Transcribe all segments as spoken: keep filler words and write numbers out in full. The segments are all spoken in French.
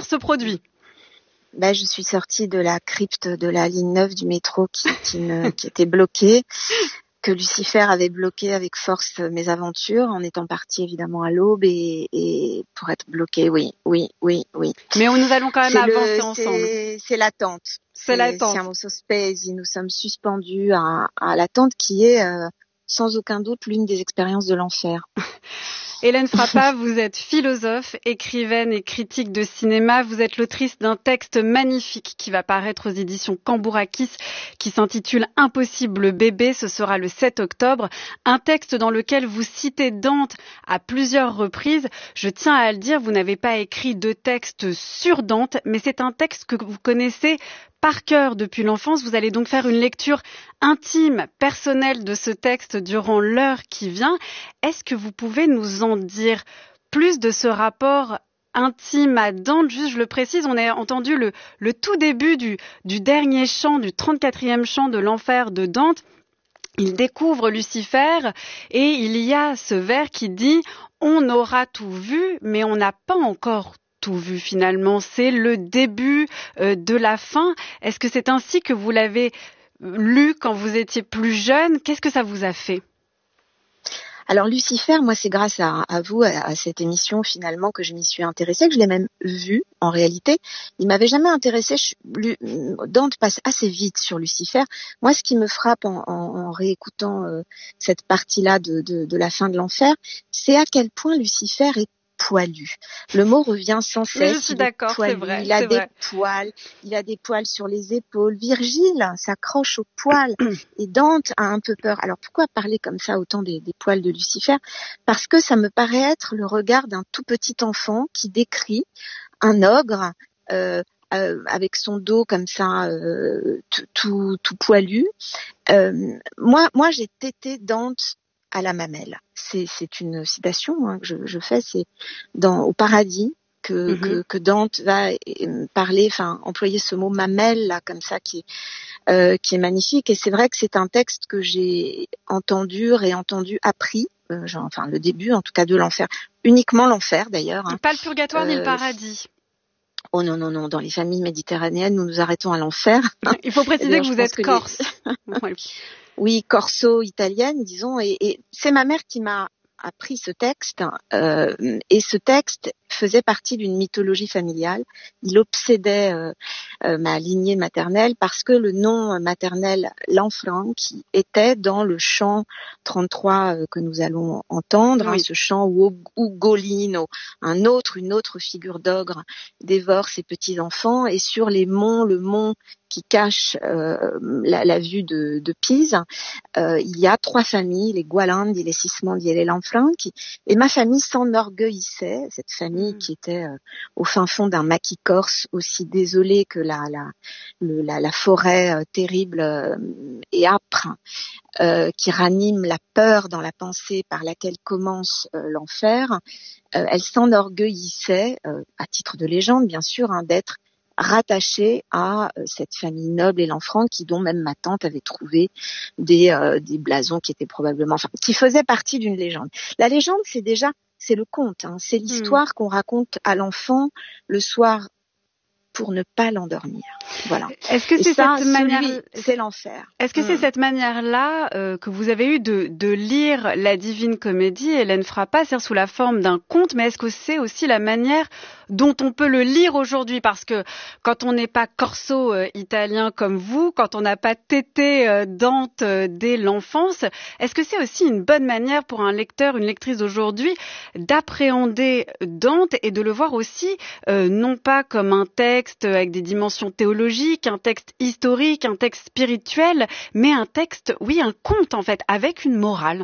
se produit? Ben, je suis sortie de la crypte de la ligne neuf du métro qui, qui, me, qui était bloquée, que Lucifer avait bloqué avec force mes aventures, en étant parti évidemment à l'aube et, et pour être bloqué, oui, oui, oui, oui. Mais nous allons quand même c'est avancer le, ensemble. C'est, c'est l'attente. C'est, c'est l'attente. Siamo sospesi, nous sommes suspendus à, à l'attente qui est euh, sans aucun doute l'une des expériences de l'enfer. Hélène Frappa, vous êtes philosophe, écrivaine et critique de cinéma. Vous êtes l'autrice d'un texte magnifique qui va paraître aux éditions Cambourakis, qui s'intitule Impossible bébé. Ce sera le sept octobre. Un texte dans lequel vous citez Dante à plusieurs reprises. Je tiens à le dire, vous n'avez pas écrit de texte sur Dante, mais c'est un texte que vous connaissez par cœur depuis l'enfance. Vous allez donc faire une lecture intime, personnelle de ce texte durant l'heure qui vient. Est-ce que vous pouvez nous en dire plus de ce rapport intime à Dante? Juste, je le précise, on a entendu le, le tout début du, du dernier chant, du trente-quatrième chant de l'enfer de Dante. Il découvre Lucifer et il y a ce vers qui dit « On aura tout vu, mais on n'a pas encore tout vu finalement. » C'est le début euh, de la fin. Est-ce que c'est ainsi que vous l'avez lu quand vous étiez plus jeune? Qu'est-ce que ça vous a fait? Alors Lucifer, moi c'est grâce à, à vous, à, à cette émission finalement que je m'y suis intéressée, que je l'ai même vu en réalité. Il m'avait jamais intéressée. Dante passe assez vite sur Lucifer. Moi, ce qui me frappe en, en, en réécoutant euh, cette partie-là de, de, de la fin de l'enfer, c'est à quel point Lucifer est poilu. Le mot revient sans cesse. Je suis d'accord, c'est vrai. Il a c'est des vrai. poils, il a des poils sur les épaules. Virgile s'accroche aux poils et Dante a un peu peur. Alors pourquoi parler comme ça autant des, des poils de Lucifer? Parce que ça me paraît être le regard d'un tout petit enfant qui décrit un ogre euh, euh, avec son dos comme ça euh, tout, tout, tout poilu. Euh, moi, moi, j'ai tété Dante à la mamelle. C'est, c'est une citation hein, que je, je fais. C'est dans au paradis que, mm-hmm. que, que Dante va parler, enfin employer ce mot mamelle là comme ça qui est, euh, qui est magnifique. Et c'est vrai que c'est un texte que j'ai entendu, réentendu, appris. Euh, genre, enfin le début en tout cas de l'enfer, uniquement l'enfer d'ailleurs. Hein. Pas le purgatoire euh, ni le paradis. Oh non, non, non, dans les familles méditerranéennes, nous nous arrêtons à l'enfer. Il faut préciser que vous êtes corse. Les... oui, corso-italienne, disons, et, et c'est ma mère qui m'a appris ce texte, euh, et ce texte faisait partie d'une mythologie familiale. Il obsédait euh, euh, ma lignée maternelle parce que le nom maternel Lanfranchi était dans le chant trente-trois euh, que nous allons entendre, oui. hein, ce chant où Ugolino, un autre, une autre figure d'ogre, dévore ses petits-enfants, et sur les monts, le mont qui cache euh, la, la vue de, de Pise, euh, il y a trois familles, les Gualandi, les Sismondi et les Lanfranchi, et ma famille s'enorgueillissait, cette famille mmh. qui était euh, au fin fond d'un maquis corse, aussi désolé que la, la, le, la, la forêt euh, terrible euh, et âpre, euh, qui ranime la peur dans la pensée par laquelle commence euh, l'enfer. Euh, elle s'enorgueillissait, euh, à titre de légende bien sûr, hein, d'être rattachée à euh, cette famille noble et Lanfranchi, dont même ma tante avait trouvé des, euh, des blasons qui étaient probablement, enfin, qui faisaient partie d'une légende. La légende, c'est déjà, c'est le conte, hein, c'est l'histoire mmh. qu'on raconte à l'enfant le soir pour ne pas l'endormir. Voilà. Est-ce que c'est ça, cette manière, c'est l'enfer. Est-ce que mmh. c'est cette manière-là euh, que vous avez eu de, de lire la Divine Comédie, Hélène Frappa, c'est-à-dire sous la forme d'un conte, mais est-ce que c'est aussi la manière dont on peut le lire aujourd'hui? Parce que quand on n'est pas corso-italien euh, comme vous, quand on n'a pas tété euh, Dante euh, dès l'enfance, est-ce que c'est aussi une bonne manière pour un lecteur, une lectrice d'aujourd'hui, d'appréhender Dante et de le voir aussi euh, non pas comme un texte avec des dimensions théologiques, un texte historique, un texte spirituel, mais un texte, oui, un conte en fait, avec une morale.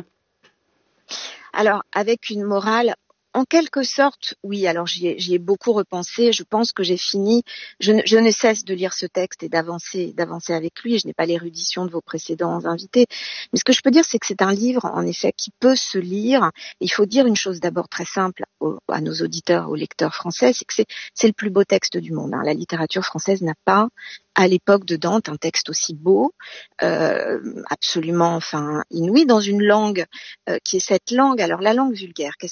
Alors, avec une morale, en quelque sorte, oui, alors j'y ai, j'y ai beaucoup repensé, je pense que j'ai fini, je ne, je ne cesse de lire ce texte et d'avancer, d'avancer avec lui, je n'ai pas l'érudition de vos précédents invités, mais ce que je peux dire, c'est que c'est un livre, en effet, qui peut se lire. Il faut dire une chose d'abord très simple aux, à nos auditeurs, aux lecteurs français, c'est que c'est, c'est le plus beau texte du monde, hein. La littérature française n'a pas, à l'époque de Dante, un texte aussi beau, euh, absolument, enfin, inouï, dans une langue euh, qui est cette langue, alors la langue vulgaire, qu'est-ce que c'est la langue vulgaire ?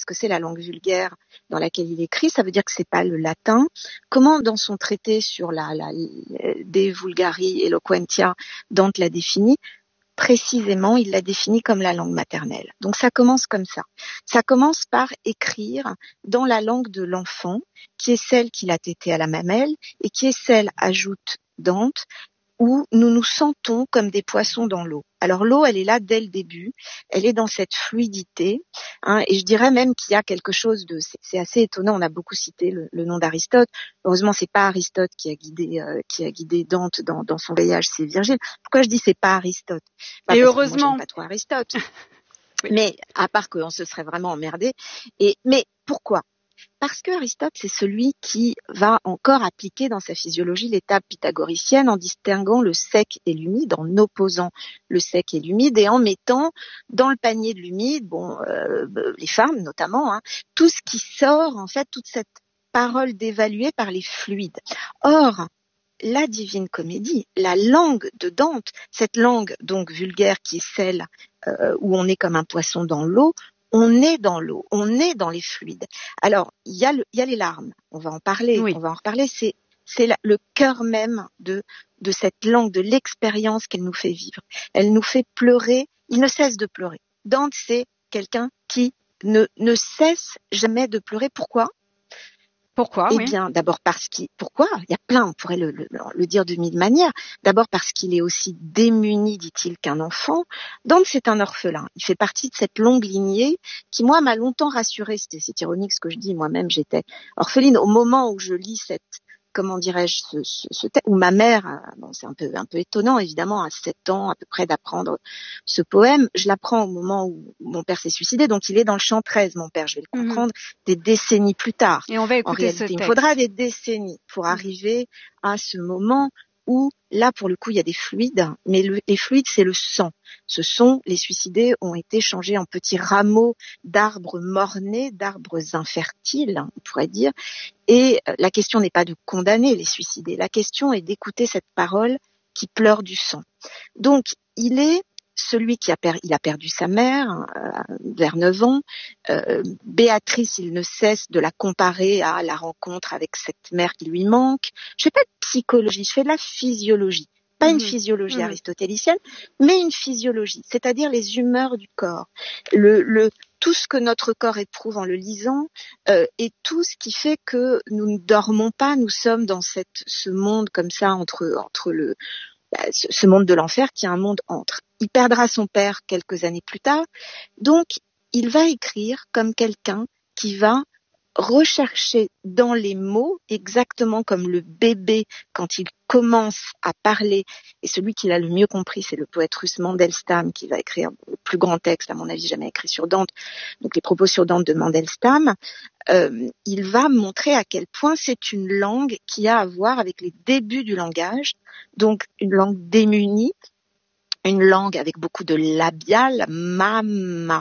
vulgaire dans laquelle il écrit, ça veut dire que c'est pas le latin. Comment dans son traité sur la, la De Vulgari Eloquentia, Dante l'a défini? Précisément, il l'a défini comme la langue maternelle. Donc ça commence comme ça. Ça commence par écrire dans la langue de l'enfant, qui est celle qu'il a tétée à la mamelle, et qui est celle, ajoute Dante, où nous nous sentons comme des poissons dans l'eau. Alors l'eau, elle est là dès le début, elle est dans cette fluidité, hein, et je dirais même qu'il y a quelque chose de, c'est, c'est assez étonnant. On a beaucoup cité le, le nom d'Aristote. Heureusement, c'est pas Aristote qui a guidé, euh, qui a guidé Dante dans, dans son voyage, c'est Virgile. Pourquoi je dis c'est pas Aristote? Pas Et parce heureusement. Que moi, j'aime pas trop Aristote, oui. Mais à part qu'on se serait vraiment emmerdé. Et mais pourquoi? Parce que Aristote, c'est celui qui va encore appliquer dans sa physiologie l'étape pythagoricienne en distinguant le sec et l'humide, en opposant le sec et l'humide et en mettant dans le panier de l'humide, bon, euh, les femmes notamment, hein, tout ce qui sort, en fait, toute cette parole dévaluée par les fluides. Or, la Divine Comédie, la langue de Dante, cette langue donc vulgaire qui est celle euh, où on est comme un poisson dans l'eau, on est dans l'eau, on est dans les fluides. Alors, il y a, le, il y a les larmes, on va en parler, oui. on va en reparler, c'est, c'est la, le cœur même de, de cette langue, de l'expérience qu'elle nous fait vivre. Elle nous fait pleurer, il ne cesse de pleurer. Dante, c'est quelqu'un qui ne, ne cesse jamais de pleurer. Pourquoi ? Pourquoi Eh oui. bien, d'abord parce qu'il... Pourquoi ? Il y a plein, on pourrait le, le, le dire de mille manières. D'abord parce qu'il est aussi démuni, dit-il, qu'un enfant. Dante, c'est un orphelin. Il fait partie de cette longue lignée qui, moi, m'a longtemps rassurée. C'était, c'est ironique ce que je dis. Moi-même, j'étais orpheline. Au moment où je lis cette... comment dirais-je, ce, ce, ce texte, où ma mère, bon, c'est un peu, un peu étonnant, évidemment, à sept ans, à peu près, d'apprendre ce poème. Je l'apprends au moment où mon père s'est suicidé, donc il est dans le chant treize, mon père, je vais le comprendre, mmh. des décennies plus tard. Et on va écouter en réalité, ce texte. Il me faudra des décennies pour mmh. arriver à ce moment où, là, pour le coup, il y a des fluides, mais le, les fluides, c'est le sang. Ce sont, les suicidés ont été changés en petits rameaux d'arbres mornés, d'arbres infertiles, on pourrait dire. Et la question n'est pas de condamner les suicidés, la question est d'écouter cette parole qui pleure du sang. Donc, il est celui qui a, per- il a perdu sa mère euh, vers neuf ans. Euh, Béatrice, il ne cesse de la comparer à la rencontre avec cette mère qui lui manque. Je fais pas de psychologie, je fais de la physiologie. Pas une physiologie mmh. aristotélicienne, mais une physiologie, c'est-à-dire les humeurs du corps, le, le, tout ce que notre corps éprouve en le lisant euh, et tout ce qui fait que nous ne dormons pas, nous sommes dans cette, ce monde comme ça entre, entre le, bah, ce, ce monde de l'enfer qui est un monde entre. Il perdra son père quelques années plus tard, donc il va écrire comme quelqu'un qui va rechercher dans les mots, exactement comme le bébé quand il commence à parler, et celui qui l'a le mieux compris, c'est le poète russe Mandelstam qui va écrire le plus grand texte, à mon avis, jamais écrit sur Dante, donc les propos sur Dante de Mandelstam, euh, il va montrer à quel point c'est une langue qui a à voir avec les débuts du langage, donc une langue démunie, une langue avec beaucoup de labial, mamma,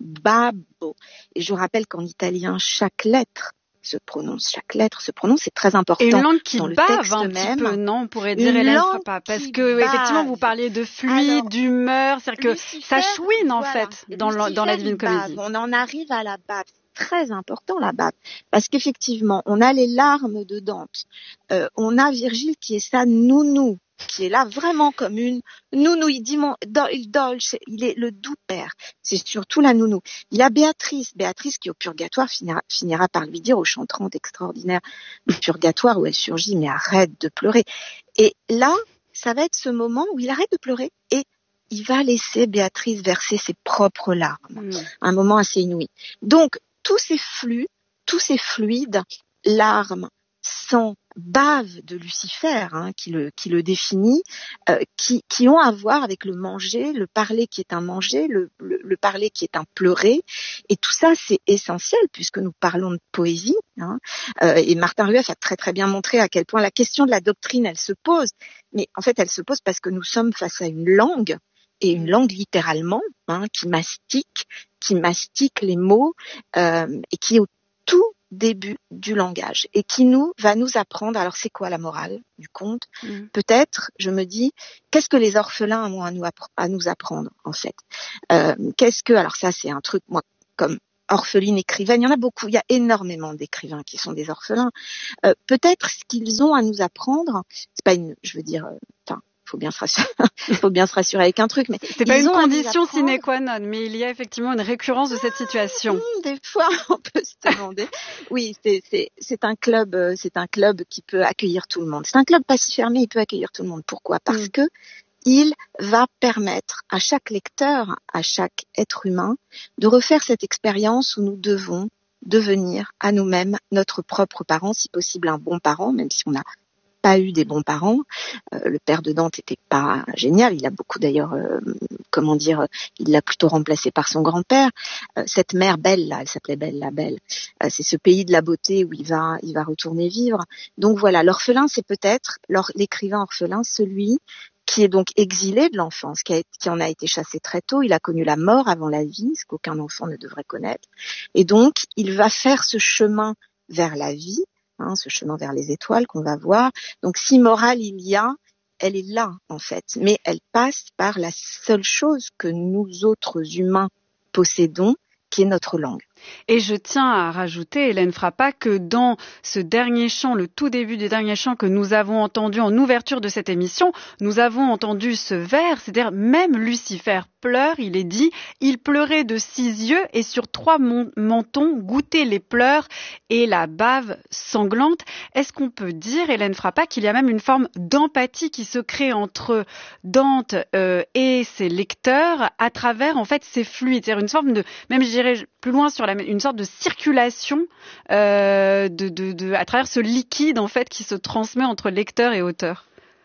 babbo. Et je vous rappelle qu'en italien, chaque lettre se prononce, chaque lettre se prononce, c'est très important. Et une langue qui dans le bave texte un même. petit peu, non, on pourrait dire, Hélène Frappa, parce que bave. effectivement, vous parliez de fluide, d'humeur, c'est-à-dire que Lucifer, ça chouine en voilà. fait dans, Lucifer, le, dans la Divine Comédie. On en arrive à la bave. Très important la bave, parce qu'effectivement, on a les larmes de Dante, euh, on a Virgile qui est sa nounou, qui est là vraiment comme une nounou, il dit mon, il dolce, il est le doux père, c'est surtout la nounou. Il a Béatrice, Béatrice qui au purgatoire finira, finira par lui dire au chant trente extraordinaire du purgatoire où elle surgit, mais arrête de pleurer. Et là, ça va être ce moment où il arrête de pleurer et il va laisser Béatrice verser ses propres larmes, mmh. un moment assez inouï. Donc, tous ces flux, tous ces fluides, larmes, sang, bave de Lucifer, hein, qui le qui le définit, euh, qui qui ont à voir avec le manger, le parler qui est un manger, le, le le parler qui est un pleurer, et tout ça c'est essentiel puisque nous parlons de poésie, hein, euh, et Martin Rueff a très très bien montré à quel point la question de la doctrine elle se pose, mais en fait elle se pose parce que nous sommes face à une langue. Et une langue littéralement, hein, qui mastique, qui mastique les mots, euh, et qui est au tout début du langage, et qui nous va nous apprendre. Alors c'est quoi la morale du conte ? mmh. Peut-être, je me dis, qu'est-ce que les orphelins ont à nous, appre- à nous apprendre en fait ? euh, Qu'est-ce que, alors ça c'est un truc, moi, comme orpheline, écrivaine, il y en a beaucoup, il y a énormément d'écrivains qui sont des orphelins. Euh, peut-être ce qu'ils ont à nous apprendre, c'est pas une, je veux dire, enfin, faut bien se rassurer, faut bien se rassurer avec un truc, mais c'est pas une condition apprendre... sine qua non, mais il y a effectivement une récurrence de cette situation. Mmh, des fois, on peut se demander. Oui, c'est, c'est, c'est un club, c'est un club qui peut accueillir tout le monde. C'est un club pas si fermé, il peut accueillir tout le monde. Pourquoi ? Parce mmh. que il va permettre à chaque lecteur, à chaque être humain, de refaire cette expérience où nous devons devenir à nous-mêmes notre propre parent, si possible un bon parent, même si on n'a pas eu des bons parents. Euh, le père de Dante n'était pas génial, il a beaucoup d'ailleurs, euh, comment dire, il l'a plutôt remplacé par son grand-père. Euh, cette mère Belle, là, elle s'appelait Belle, la Belle, euh, c'est ce pays de la beauté où il va, il va retourner vivre. Donc voilà, l'orphelin, c'est peut-être, l'écrivain orphelin, celui qui est donc exilé de l'enfance, qui, a, qui en a été chassé très tôt, il a connu la mort avant la vie, ce qu'aucun enfant ne devrait connaître, et donc il va faire ce chemin vers la vie, hein, ce chemin vers les étoiles qu'on va voir. Donc si morale il y a, elle est là en fait, mais elle passe par la seule chose que nous autres humains possédons, qui est notre langue. Et je tiens à rajouter, Hélène Frappat, que dans ce dernier chant, le tout début du dernier chant que nous avons entendu en ouverture de cette émission, nous avons entendu ce vers, c'est-à-dire même Lucifer pleure, il est dit, il pleurait de six yeux et sur trois mentons goûtait les pleurs et la bave sanglante. Est-ce qu'on peut dire, Hélène Frappat, qu'il y a même une forme d'empathie qui se crée entre Dante euh, et ses lecteurs à travers en fait ces fluides, c'est-à-dire une forme de, même je dirais plus loin sur la, une sorte de circulation euh, de, de, de, à travers ce liquide en fait qui se transmet entre lecteur et auteur.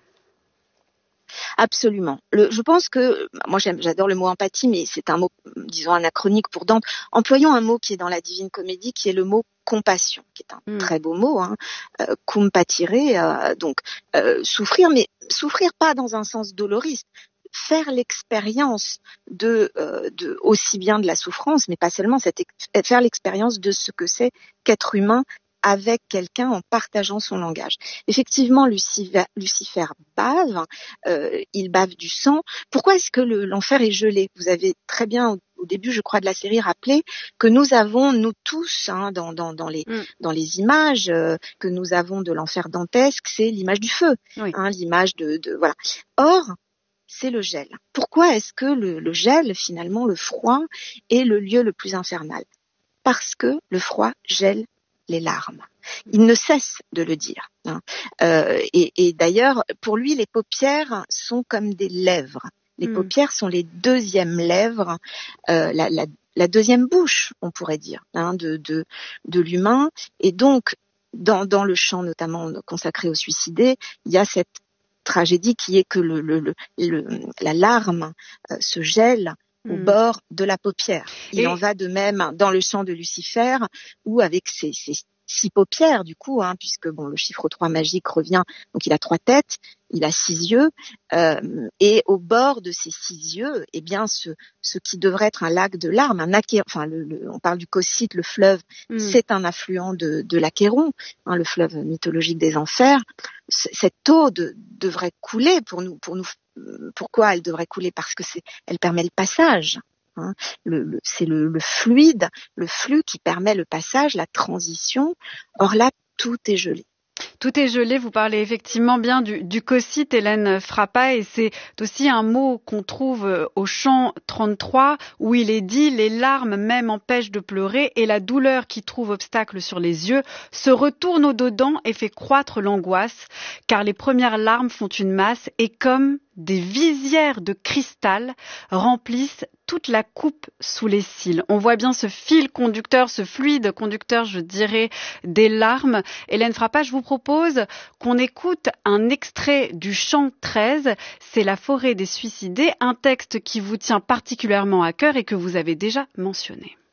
Absolument. Le, je pense que, moi j'aime, j'adore le mot empathie, mais c'est un mot, disons, anachronique pour Dante. Employons un mot qui est dans la Divine Comédie, qui est le mot compassion, qui est un mmh. très beau mot, hein. euh, compatire, euh, donc euh, souffrir, mais souffrir pas dans un sens doloriste. Faire l'expérience de, euh, de aussi bien de la souffrance, mais pas seulement, cette, faire l'expérience de ce que c'est qu'être humain avec quelqu'un en partageant son langage. Effectivement, Lucifer, Lucifer bave, euh, il bave du sang. Pourquoi est-ce que le, l'enfer est gelé ? Vous avez très bien au, au début, je crois, de la série rappelé que nous avons, nous tous, hein, dans, dans, dans, les, mm. dans les images euh, que nous avons de l'enfer dantesque, c'est l'image du feu, oui. hein, l'image de, de voilà. Or, c'est le gel. Pourquoi est-ce que le, le gel, finalement, le froid, est le lieu le plus infernal ? Parce que le froid gèle les larmes. Il ne cesse de le dire. Hein. Euh, et, et d'ailleurs, pour lui, les paupières sont comme des lèvres. Les mmh. paupières sont les deuxièmes lèvres, euh, la, la, la deuxième bouche, on pourrait dire, hein, de, de, de l'humain. Et donc, dans, dans le chant notamment consacré aux suicidés, il y a cette tragédie qui est que le, le, le, le, la larme euh, se gèle au mmh. bord de la paupière. Il et... en va de même dans le chant de Lucifer, où avec ses, ses six paupières, du coup, hein, puisque bon, le chiffre trois magique revient, donc il a trois têtes, il a six yeux, euh, et au bord de ces six yeux, eh bien, ce, ce qui devrait être un lac de larmes, un aqué, enfin, le, le, on parle du Cocyte, le fleuve, mmh. c'est un affluent de, de l'Achéron, hein, le fleuve mythologique des enfers. C- cette eau de, devrait couler pour nous, pour nous. Pourquoi elle devrait couler ? Parce que c'est, elle permet le passage. Hein. Le, le, c'est le, le fluide, le flux qui permet le passage, la transition. Or là, tout est gelé. Tout est gelé, vous parlez effectivement bien du, du Cocyte, Hélène Frappat, et c'est aussi un mot qu'on trouve au chant trente-trois, où il est dit « Les larmes même empêchent de pleurer, et la douleur qui trouve obstacle sur les yeux se retourne au-dedans et fait croître l'angoisse, car les premières larmes font une masse, et comme des visières de cristal remplissent toute la coupe sous les cils. » On voit bien ce fil conducteur, ce fluide conducteur, je dirais, des larmes. Hélène Frappat, je vous propose qu'on écoute un extrait du chant treize. C'est La forêt des suicidés, un texte qui vous tient particulièrement à cœur et que vous avez déjà mentionné.